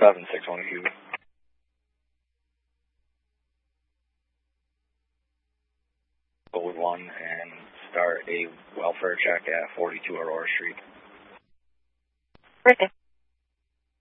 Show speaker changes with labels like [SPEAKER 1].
[SPEAKER 1] 7612. Code 1 and start a welfare check at 42 Aurora Street.
[SPEAKER 2] Right there.